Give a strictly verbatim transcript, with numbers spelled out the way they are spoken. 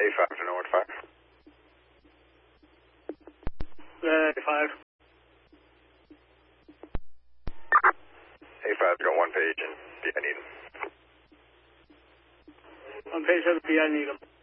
A five to Norwood five. Uh, A five. A five, got one page and I need him. One page has the P I need him.